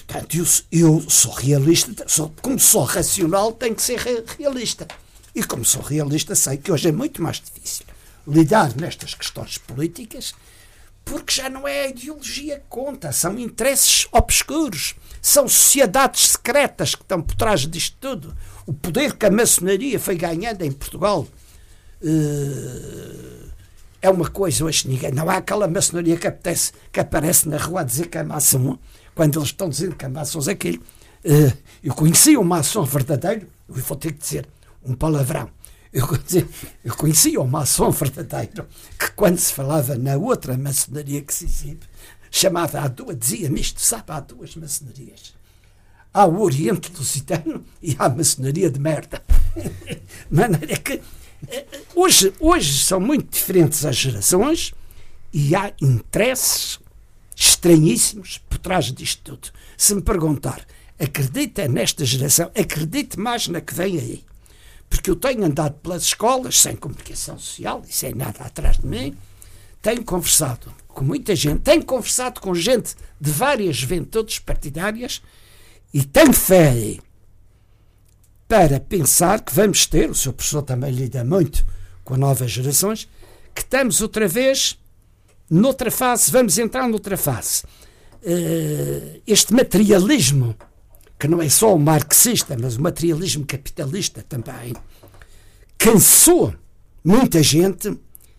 Portanto, eu sou realista, como sou racional, tenho que ser realista. E como sou realista, sei que hoje é muito mais difícil lidar nestas questões políticas, porque já não é a ideologia que conta, são interesses obscuros, são sociedades secretas que estão por trás disto tudo. O poder que a maçonaria foi ganhando em Portugal é uma coisa hoje ninguém. Não há aquela maçonaria que aparece na rua a dizer que é maçom, quando eles estão dizendo que é maçons aquilo. Eu conheci um maçom verdadeiro, eu vou ter que dizer um palavrão. Eu conhecia um maçom verdadeiro que, quando se falava na outra maçonaria que se exibe, dizia-me isto, sabe, há duas maçonarias. Há o Oriente Lusitano e há a maçonaria de merda. De maneira que hoje são muito diferentes as gerações e há interesses estranhíssimos por trás disto tudo. Se me perguntar, acredita nesta geração, acredite mais na que vem aí. Porque eu tenho andado pelas escolas, sem comunicação social e sem nada atrás de mim, tenho conversado com muita gente, tenho conversado com gente de várias juventudes partidárias e tenho fé para pensar que vamos ter, o seu professor também lida muito com novas gerações, que estamos outra vez noutra fase, vamos entrar noutra fase. Este materialismo, que não é só o marxista, mas o materialismo capitalista também, cansou muita gente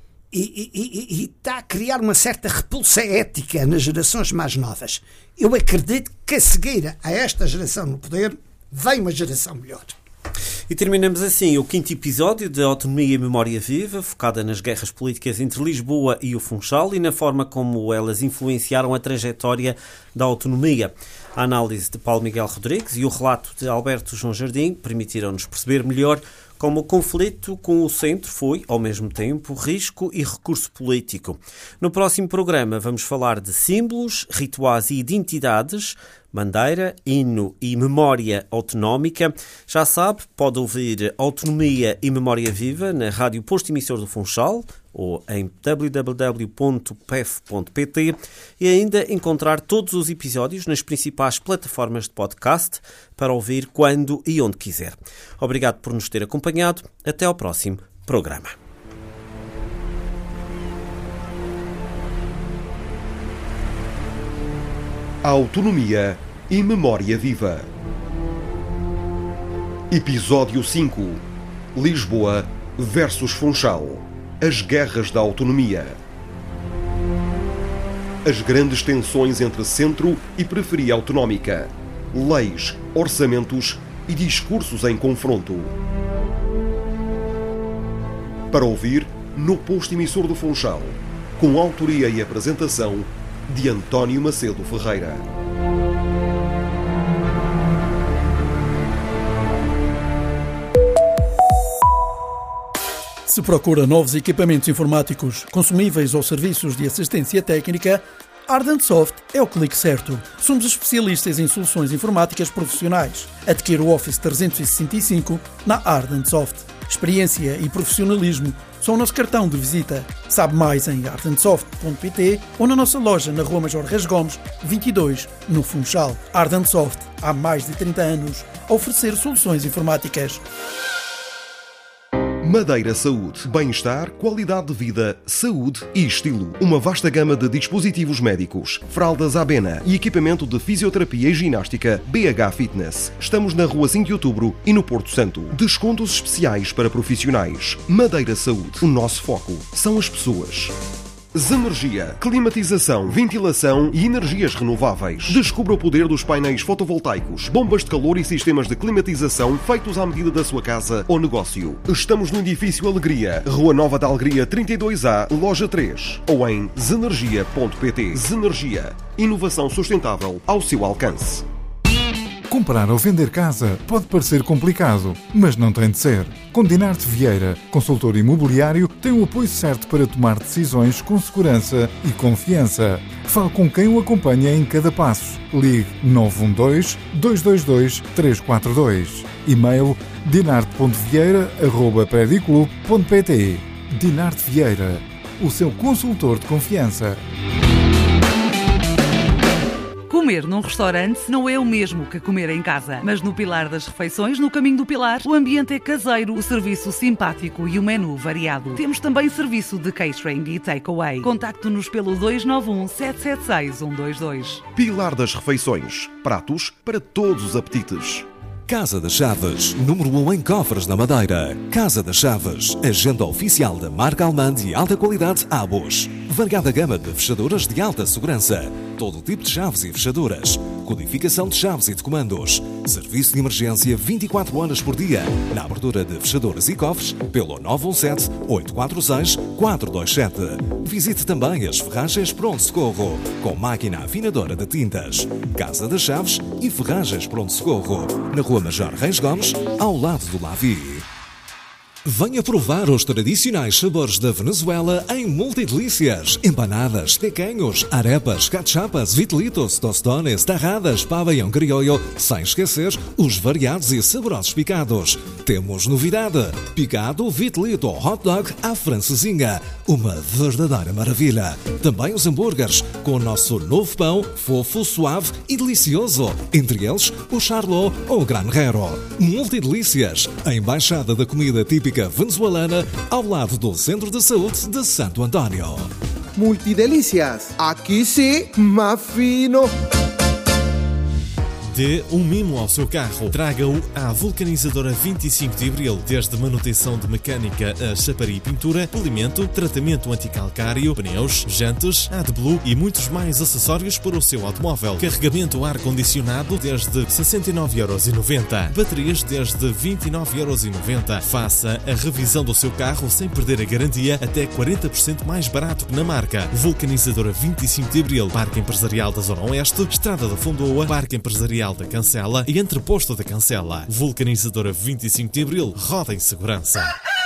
e está a criar uma certa repulsa ética nas gerações mais novas. Eu acredito que a seguir a esta geração no poder vem uma geração melhor. E terminamos assim o 5º episódio de Autonomia e Memória Viva, focada nas guerras políticas entre Lisboa e o Funchal e na forma como elas influenciaram a trajetória da autonomia. A análise de Paulo Miguel Rodrigues e o relato de Alberto João Jardim permitiram-nos perceber melhor como o conflito com o centro foi, ao mesmo tempo, risco e recurso político. No próximo programa vamos falar de símbolos, rituais e identidades, bandeira, hino e memória autonómica. Já sabe, pode ouvir Autonomia e Memória Viva na Rádio Posto Emissor do Funchal ou em www.pef.pt e ainda encontrar todos os episódios nas principais plataformas de podcast para ouvir quando e onde quiser. Obrigado por nos ter acompanhado. Até ao próximo programa. Autonomia e Memória Viva. Episódio 5. Lisboa versus Funchal. As guerras da autonomia. As grandes tensões entre centro e periferia autonómica. Leis, orçamentos e discursos em confronto. Para ouvir, no Posto Emissor do Funchal, com autoria e apresentação de António Macedo Ferreira. Se procura novos equipamentos informáticos, consumíveis ou serviços de assistência técnica, Ardent Soft é o clique certo. Somos especialistas em soluções informáticas profissionais. Adquira o Office 365 na Ardent Soft. Experiência e profissionalismo são o nosso cartão de visita. Sabe mais em ardentsoft.pt ou na nossa loja na Rua Major Reis Gomes, 22, no Funchal. Ardent Soft, há mais de 30 anos, a oferecer soluções informáticas. Madeira Saúde. Bem-estar, qualidade de vida, saúde e estilo. Uma vasta gama de dispositivos médicos, fraldas Abena e equipamento de fisioterapia e ginástica BH Fitness. Estamos na Rua 5 de Outubro e no Porto Santo. Descontos especiais para profissionais. Madeira Saúde. O nosso foco são as pessoas. Zenergia, climatização, ventilação e energias renováveis. Descubra o poder dos painéis fotovoltaicos, bombas de calor e sistemas de climatização feitos à medida da sua casa ou negócio. Estamos no edifício Alegria, Rua Nova da Alegria 32A, Loja 3 ou em zenergia.pt. Zenergia, inovação sustentável ao seu alcance. Comprar ou vender casa pode parecer complicado, mas não tem de ser. Com Dinarte Vieira, consultor imobiliário, tem o apoio certo para tomar decisões com segurança e confiança. Fale com quem o acompanha em cada passo. Ligue 912-222-342. E-mail dinarte.vieira@prediclub.pt. Dinarte Vieira, o seu consultor de confiança. Comer num restaurante não é o mesmo que comer em casa, mas no Pilar das Refeições, no Caminho do Pilar, o ambiente é caseiro, o serviço simpático e o menu variado. Temos também serviço de catering e takeaway. Contacte-nos pelo 291 776 122. Pilar das Refeições. Pratos para todos os apetites. Casa das Chaves, número 1 em cofres na Madeira. Casa das Chaves, agenda oficial da marca alemã de alta qualidade Abus. Variada gama de fechaduras de alta segurança. Todo tipo de chaves e fechaduras. Codificação de chaves e de comandos. Serviço de emergência 24 horas por dia. Na abertura de fechaduras e cofres pelo 917-846-427. Visite também as ferragens Pronto Socorro, com máquina afinadora de tintas. Casa das Chaves e Ferragens Pronto Socorro, na Rua Major Reis Gomes, ao lado do Lavi. Venha provar os tradicionais sabores da Venezuela em multidelícias. Empanadas, tequeños, arepas, cachapas, vitelitos, tostones, tarradas, pabellão criollo, sem esquecer os variados e saborosos picados. Temos novidade: picado, vitelito, hot dog à francesinha. Uma verdadeira maravilha. Também os hambúrgueres, com o nosso novo pão, fofo, suave e delicioso. Entre eles, o charlot ou o granjero. Multidelícias, a embaixada da comida típica venezuelana, ao lado do Centro de Saúde de Santo António. Multidelícias, aqui sim, mais fino. Dê um mimo ao seu carro. Traga-o à Vulcanizadora 25 de Abril. Desde manutenção de mecânica a chaparia e pintura, polimento, tratamento anticalcário, pneus, jantes, AdBlue e muitos mais acessórios para o seu automóvel. Carregamento ar-condicionado desde 69,90€. Baterias desde 29,90€. Faça a revisão do seu carro sem perder a garantia, até 40% mais barato que na marca. Vulcanizadora 25 de Abril. Parque Empresarial da Zona Oeste, Estrada da Fondoa, Parque Empresarial da Cancela e Entreposto da Cancela. Vulcanizadora 25 de Abril. Roda em segurança.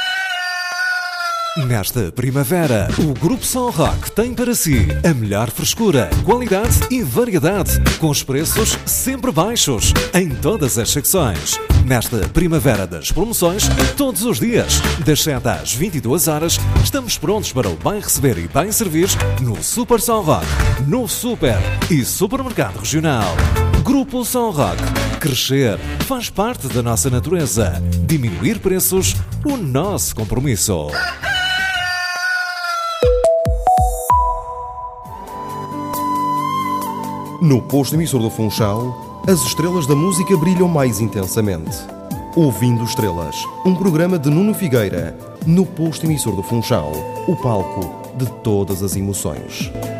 Nesta primavera, o Grupo Som Rock tem para si a melhor frescura, qualidade e variedade, com os preços sempre baixos, em todas as secções. Nesta primavera das promoções, todos os dias, das 7 às 22 horas, estamos prontos para o bem receber e bem servir no Super Som Rock, no Super e Supermercado Regional. Grupo Som Rock. Crescer faz parte da nossa natureza. Diminuir preços, o nosso compromisso. No posto emissor do Funchal, as estrelas da música brilham mais intensamente. Ouvindo Estrelas, um programa de Nuno Figueira, no posto emissor do Funchal, o palco de todas as emoções.